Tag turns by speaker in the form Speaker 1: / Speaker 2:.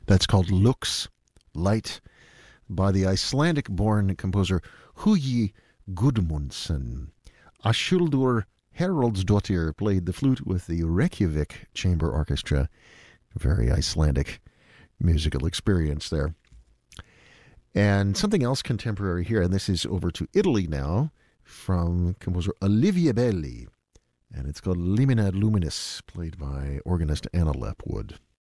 Speaker 1: That's called Lux, Light, by the Icelandic born composer Hugi Gudmundsson. Ashuldur Haraldsdottir played the flute with the Reykjavik Chamber Orchestra. Very Icelandic musical experience there. And something else contemporary here, and this is over to Italy now, from composer Olivia Belli. And it's called Limina Luminis, played by organist Anna Lepwood.